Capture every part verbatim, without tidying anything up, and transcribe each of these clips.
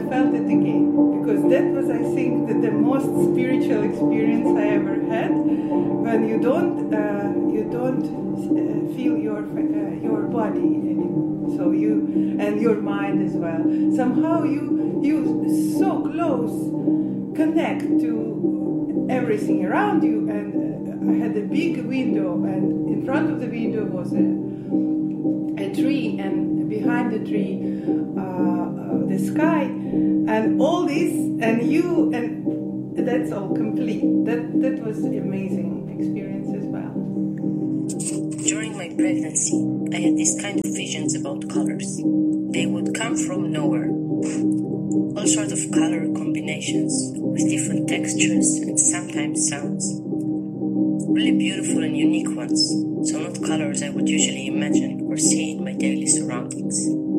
felt it again, because that was, I think, the, the most spiritual experience I ever had. When you don't, uh, you don't uh, feel your uh, your body anymore. So you and your mind as well. Somehow you you so close connect to everything around you. And uh, I had a big window, and in front of the window was a a tree, and behind the tree uh, uh, the sky, and all this, and you, and that's all complete. That that was amazing experience as well. During my pregnancy, I had these kind of visions about colors. They would come from nowhere. All sorts of color combinations with different textures and sometimes sounds. Really beautiful and unique ones, so not colors I would usually imagine or see in my daily surroundings.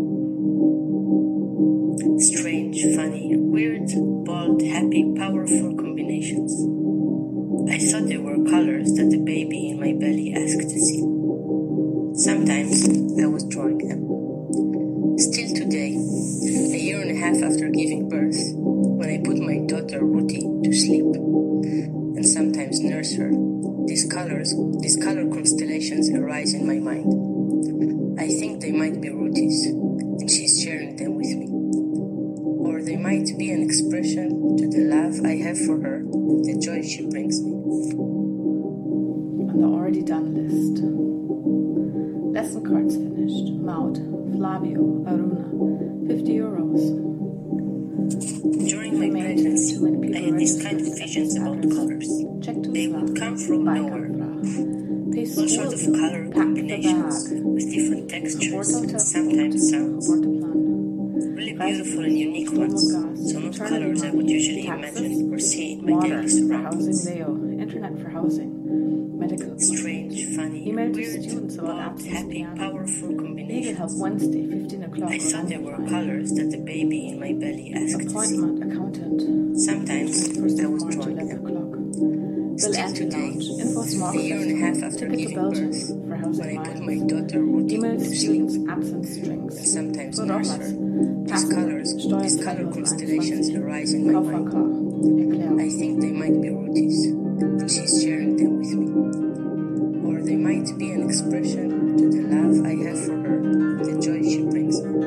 Strange, funny, weird, bold, happy, powerful combinations. I thought they were colors that the baby in my belly asked to see. Sometimes I was drawing them. Still today, a year and a half after giving birth, when I put my daughter Ruti to sleep, and sometimes nurse her, these colors, these color constellations arise in my mind. I think they might be Ruti's, and she's sharing them with me. Or they might be an expression to the love I have for her and the joy she brings me. On the already done list. Lesson cards finished. Maud, Flavio, Aruna, fifty euros. During my pregnancy, I had these kind of visions about colors. They would come from nowhere. All sorts of color combinations with different textures and sometimes sounds. Really beautiful and unique ones, so not colors I would usually imagine or see in my daily surroundings. Internet for housing, medical, strange, funny, weird, bold, happy, powerful combinations. Help Wednesday, fifteen o'clock. I thought there were colors that the baby in my belly asked to see. Accountant. Sometimes I was drawing them. Still today, a year and a half after giving birth, when I put my daughter Ruti to sleep, and sometimes nurse her, these colors, these color constellations arise in my mind. I think they might be Ruti's, and she's sharing them with me. Or they might be an expression to the love I have for her and the joy she brings me.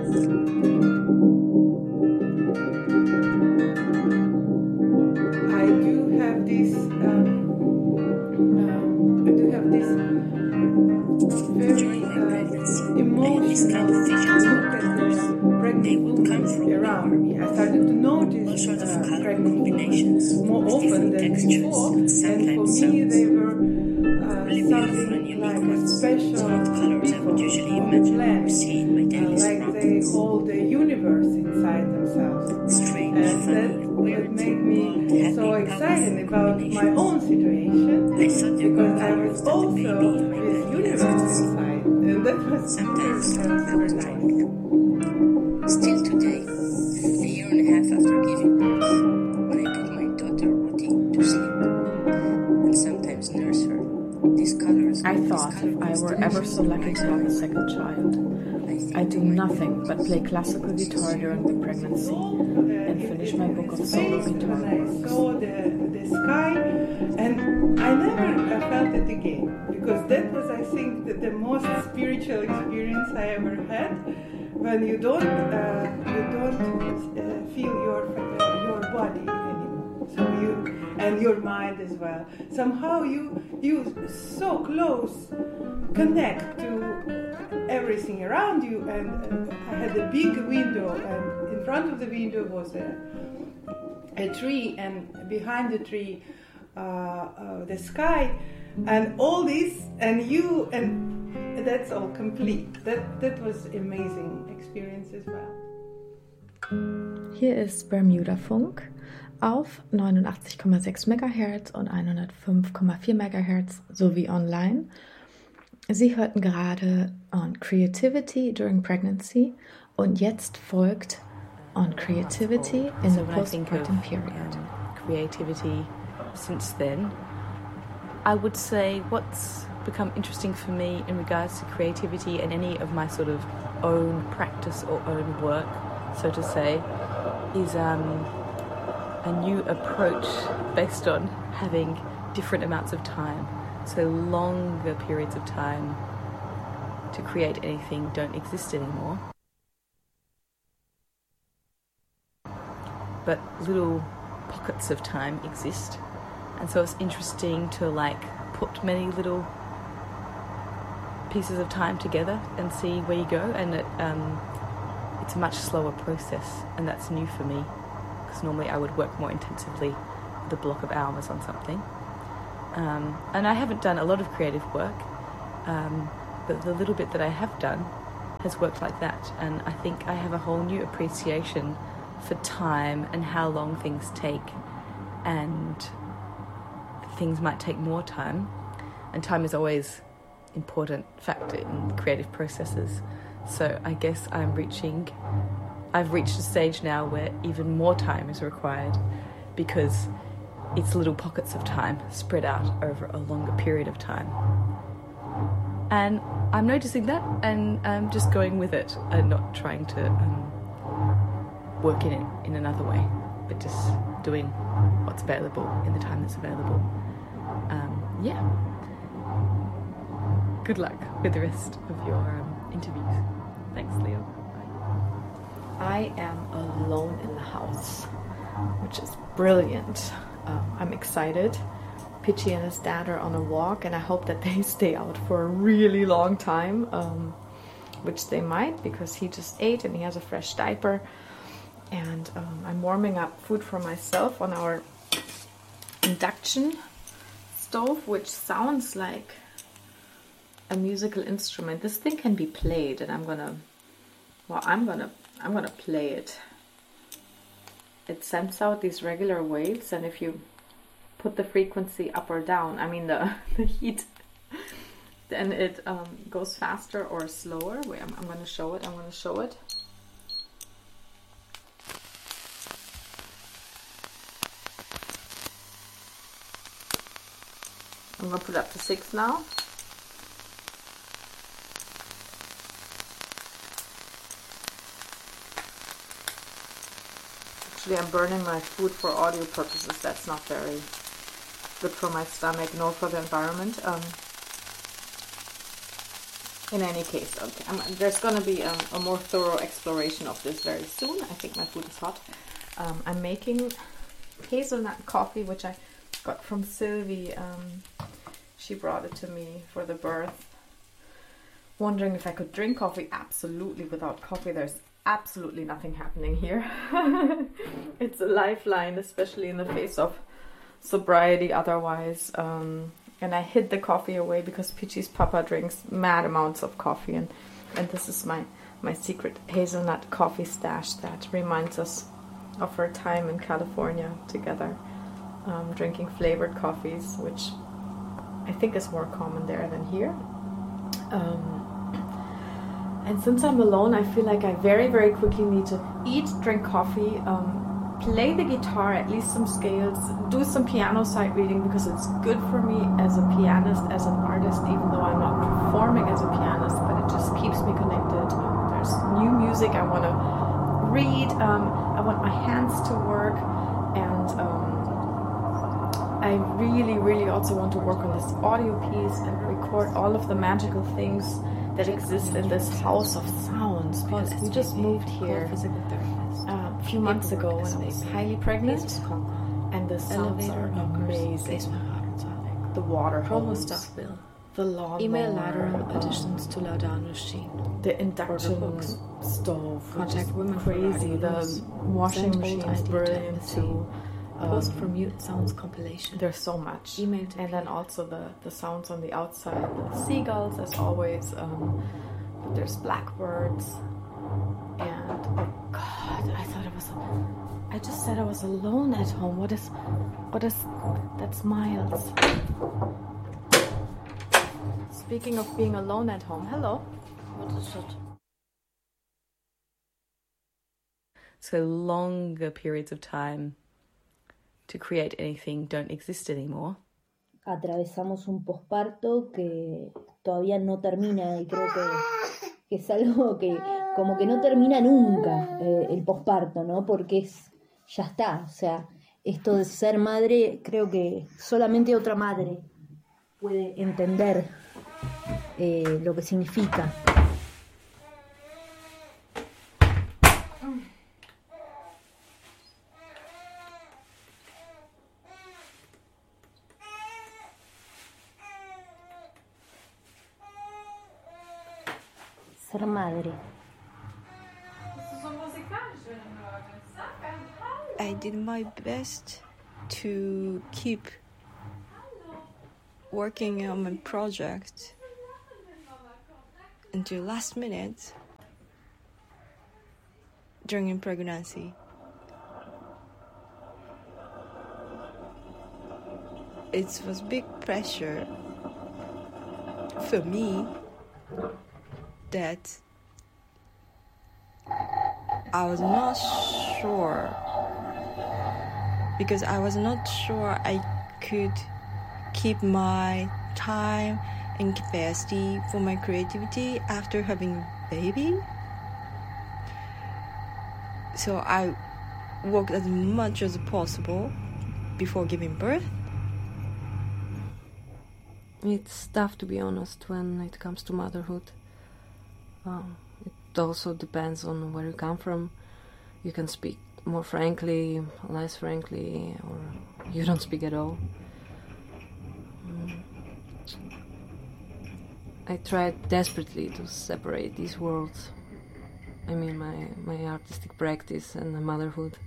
I do have this, um, um, I do have this very uh, emotional look at the pregnant women around me. I started to notice uh, pregnant women more often than before, and for me they were uh, something like a special people on the planet, uh, like they hold the universe inside themselves. And that what made me so excited about my own situation, because I was also this universe inside, and that was sometimes super nice. Still today, a year and a half after giving birth, when I put my daughter Ruti to sleep, and sometimes nurse her, these colors. I thought if I were ever so lucky to have a second child, I'd do nothing but play classical guitar during the pregnancy and finish my book of solo guitar works. I saw the, the sky, and I never uh, felt it again, because that was, I think, the, the most spiritual experience I ever had. When you don't, uh, you don't uh, feel your uh, your body anymore. So you and your mind as well. Somehow you you so close connect to everything around you. And uh, I had a big window, and in front of the window was a a tree, and behind the tree uh, uh, the sky, and all this, and you, and that's all complete. That that was amazing experience as well. Hier ist Bermuda Funk auf neunundachtzig Komma sechs Megahertz und hundertfünf Komma vier Megahertz sowie online. Sie hörten gerade On Creativity During Pregnancy und jetzt folgt On Creativity in the Postpartum Period. Um, creativity since then, I would say what's become interesting for me in regards to creativity and any of my sort of own practice or own work, so to say, is um, a new approach based on having different amounts of time. So longer periods of time to create anything don't exist anymore. But little pockets of time exist. And so it's interesting to like put many little pieces of time together and see where you go. And it, um, it's a much slower process, and that's new for me, because normally I would work more intensively with a block of hours on something. Um, and I haven't done a lot of creative work, um, but the little bit that I have done has worked like that. And I think I have a whole new appreciation for time and how long things take, and things might take more time, and time is always an important factor in creative processes. So I guess I'm reaching, I've reached a stage now where even more time is required, because it's little pockets of time spread out over a longer period of time. And I'm noticing that, and I'm just going with it and not trying to um, work in it in another way, but just doing what's available in the time that's available. Um, yeah. Good luck with the rest of your um, interviews. Thanks, Leo. Bye. I am alone in the house, which is brilliant. Um, I'm excited. Pitchy and his dad are on a walk, and I hope that they stay out for a really long time, um, which they might, because he just ate and he has a fresh diaper. And um, I'm warming up food for myself on our induction stove, which sounds like a musical instrument. This thing can be played, and I'm gonna, well, I'm gonna, I'm gonna play it. It sends out these regular waves, and if you put the frequency up or down, I mean the, the heat, then it um, goes faster or slower. Wait, I'm, I'm gonna show it, I'm gonna show it. I'm gonna put it up to six now. Actually, I'm burning my food for audio purposes. That's not very good for my stomach, nor for the environment. Um, in any case, okay, I'm, there's going to be a, a more thorough exploration of this very soon. I think my food is hot. Um, I'm making hazelnut coffee, which I got from Sylvie. Um, she brought it to me for the birth. Wondering if I could drink coffee. Absolutely. Without coffee, there's absolutely nothing happening here. It's a lifeline, especially in the face of sobriety otherwise. Um, and I hid the coffee away because Pitchy's papa drinks mad amounts of coffee, and, and this is my, my secret hazelnut coffee stash that reminds us of our time in California together, um, drinking flavored coffees, which I think is more common there than here. Um, And since I'm alone, I feel like I very, very quickly need to eat, drink coffee, um, play the guitar, at least some scales, do some piano sight reading, because it's good for me as a pianist, as an artist, even though I'm not performing as a pianist, but it just keeps me connected. There's new music I want to read, um, I want my hands to work, and um, I really, really also want to work on this audio piece and record all of the magical things that exist in this house of sounds, because we just moved here uh, a few months ago when I was highly pregnant, and the sounds are amazing. The water hose, the lawnmower, additions to Laudano Sheen. the induction stove, contact women crazy, the washing machine is brilliant too. Post Um, for mute sounds compilation. There's so much. Email to and then also the, the sounds on the outside, the seagulls as always. Um, there's blackbirds, and oh god, I thought I was. I just said I was alone at home. What is, what is? That's Miles. Speaking of being alone at home, hello. What is it? So longer periods of time to create anything don't exist anymore. Atravesamos un posparto que todavía no termina, y creo que, que es algo que como que no termina nunca eh, el posparto, ¿no? Porque es, ya está, o sea, esto de ser madre, creo que solamente otra madre puede entender eh, lo que significa. Ser madre. I did my best to keep working on my project until last minute during pregnancy. It was big pressure for me that I was not sure, because I was not sure I could keep my time and capacity for my creativity after having a baby. So I worked as much as possible before giving birth. It's tough, to be honest, when it comes to motherhood. Um, it also depends on where you come from. You can speak more frankly, less frankly, or you don't speak at all. Mm. I tried desperately to separate these worlds. I mean, my, my artistic practice and my motherhood.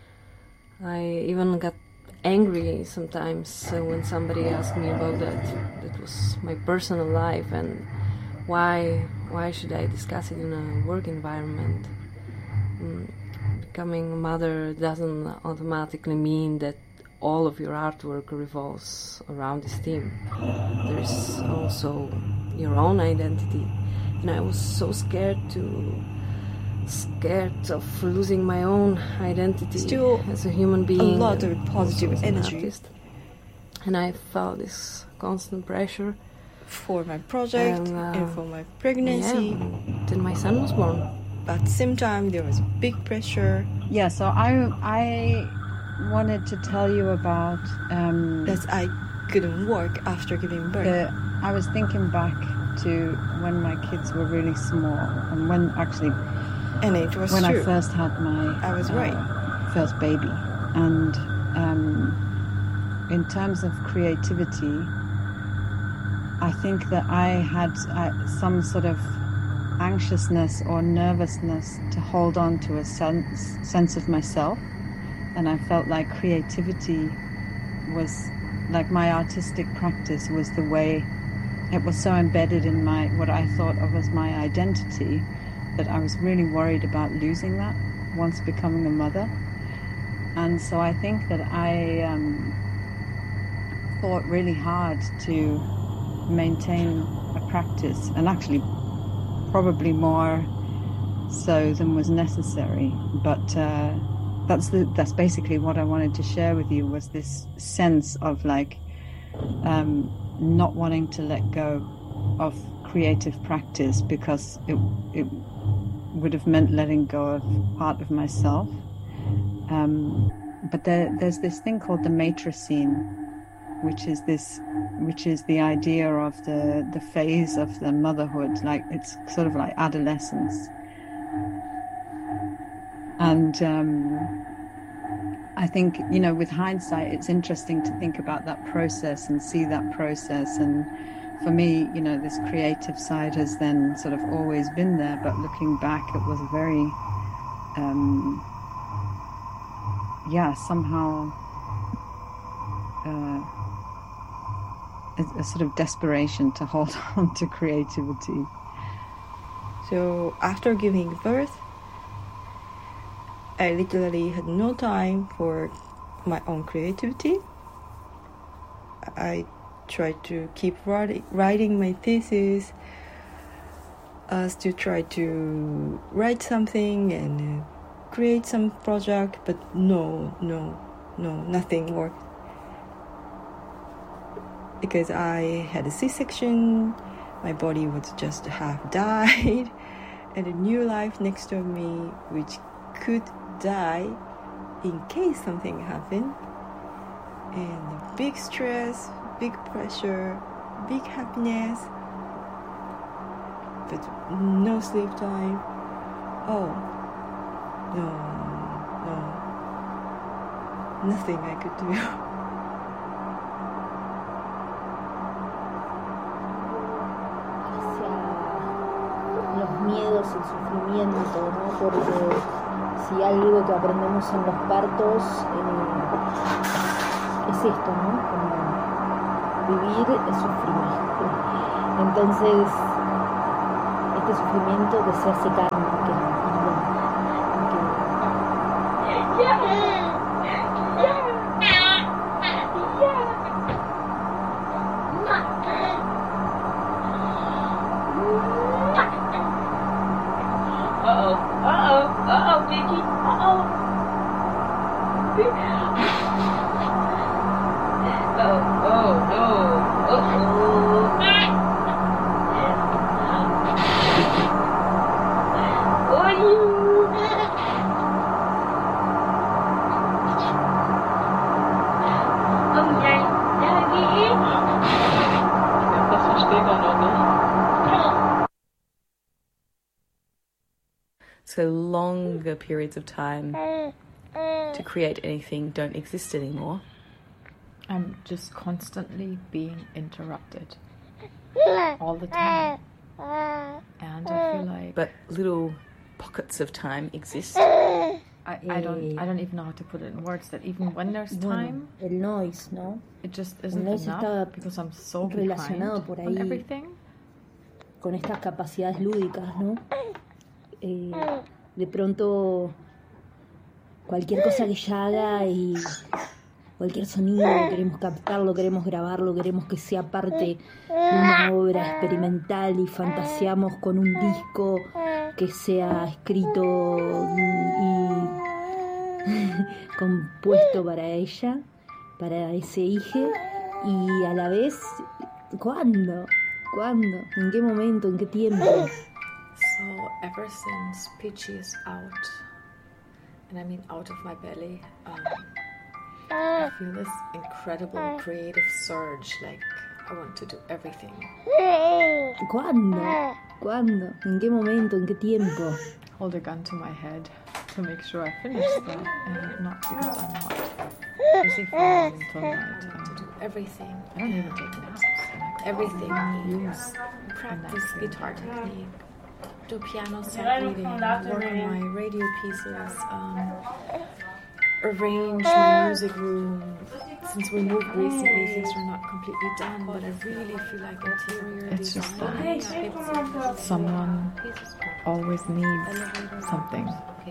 I even got angry sometimes uh, when somebody asked me about that. That was my personal life, and why why should I discuss it in a work environment? Mm, becoming a mother doesn't automatically mean that all of your artwork revolves around this theme. There's also your own identity, and I was so scared to scared of losing my own identity Still as a human being, a lot of positive energy, artist. And I felt this constant pressure for my project and, uh, and for my pregnancy. Yeah, till my son was born. But at the same time, there was big pressure. Yeah, so I I wanted to tell you about um, that I couldn't work after giving birth. The, I was thinking back to when my kids were really small, and when actually. And it was when true. I first had my I was uh, right. first baby. And um, in terms of creativity, I think that I had uh, some sort of anxiousness or nervousness to hold on to a sense, sense of myself. And I felt like creativity was, like my artistic practice was the way, it was so embedded in my, what I thought of as my identity, that I was really worried about losing that once becoming a mother. And so I think that I um, fought really hard to maintain a practice, and actually probably more so than was necessary. But uh, that's the, that's basically what I wanted to share with you, was this sense of like um, not wanting to let go of creative practice, because it it would have meant letting go of part of myself. Um, but there, there's this thing called the matricene, which is this, which is the idea of the the phase of the motherhood, like it's sort of like adolescence. And um, I think, you know, with hindsight, it's interesting to think about that process and see that process. And for me, you know, this creative side has then sort of always been there, but looking back, it was a very, um, yeah, somehow uh, a, a sort of desperation to hold on to creativity. So after giving birth, I literally had no time for my own creativity. I tried to keep writing, writing my thesis, as to try to write something and uh, create some project, but no, no, no, nothing worked. Because I had a C-section, my body was just half died, and a new life next to me which could die in case something happened, and big stress, big pressure, big happiness, but no sleep time. Oh, no, no, nothing I could do. Hacia los miedos, el sufrimiento, ¿no? Porque si algo que aprendemos en los partos eh, es esto, ¿no? Como vivir es sufrir. Entonces, este sufrimiento que se hace carne, que es vida, que... Uh-oh, uh-oh, uh-oh, Vicky, uh-oh. Oh, oh, no, uh-oh. Oh, you. Oh, nein, Daddy. Das versteht er noch nicht. So longer periods of time to create anything don't exist anymore. I'm just constantly being interrupted all the time, and I feel like. But little pockets of time exist. I, I don't I don't even know how to put it in words. That even when there's time, bueno, el noise, ¿no? it just El isn't noise enough está because I'm so relacionado behind por on ahí everything. con estas capacidades lúdicas, ¿no? Eh, de pronto cualquier cosa que ella haga y cualquier sonido queremos captarlo, queremos grabarlo, queremos que sea parte de una obra experimental y fantaseamos con un disco que sea escrito y compuesto para ella, para ese hijo, y a la vez, ¿cuándo? ¿Cuándo? ¿En qué momento? ¿En qué tiempo? So ever since Peachy is out, and I mean out of my belly, um, I feel this incredible creative surge, like I want to do everything. ¿Cuándo? ¿Cuándo? ¿En qué momento? ¿En qué tiempo? Hold a gun to my head to make sure I finish that, and not because I'm not busy falling until night. I want to do everything. I don't even take naps. Everything. Use practice guitar technique, do piano set reading, work on my radio pieces, um, arrange my music room. Since we moved recently, things are not completely done, but I really feel like interior It's just design. that someone always needs something.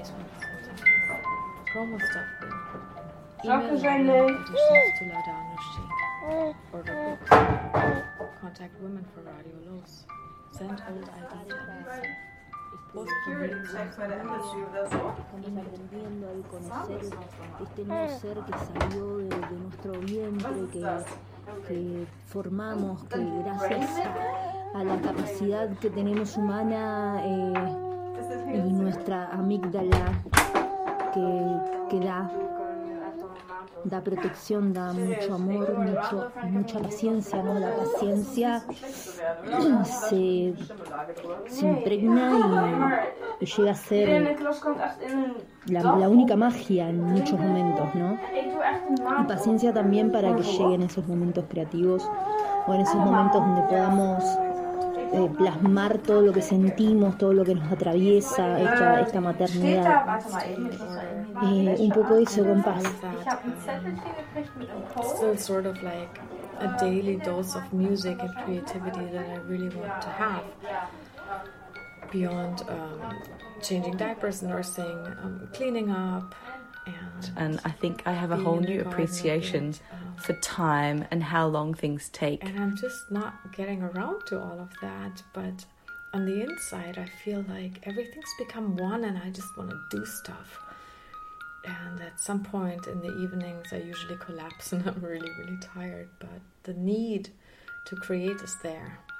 Promo stuff. Zakken zijn Email leeg. auditions to Laudano Chic. Order books. Contact women for Radio Los. Send old I D to N S A. Post Estamos aprendiendo al conocer este nuevo ser que salió de, de nuestro vientre, que, que formamos, que gracias a la capacidad que tenemos humana eh, y nuestra amígdala que, que da, da protección, da mucho amor, mucho, mucha paciencia, ¿no? La paciencia se, se impregna y, y llega a ser la, la única magia en muchos momentos, ¿no? Y paciencia también para que lleguen esos momentos creativos o en esos momentos donde podamos eh, plasmar todo lo que sentimos, todo lo que nos atraviesa esta, esta maternidad. Eh, un poco eso, compás. Still sort of like a daily dose of music and creativity that I really want to have. Beyond um, changing diapers, nursing, um, cleaning up, and And I think I have a whole new appreciation for time and how long things take. And I'm just not getting around to all of that. But on the inside, I feel like everything's become one, and I just want to do stuff. And at some point in the evenings, I usually collapse and I'm really, really tired. But the need to create is there.